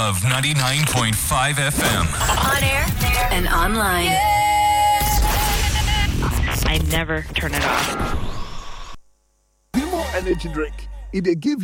Love 99.5 FM. On air and online. I never turn it off. More energy drink. It give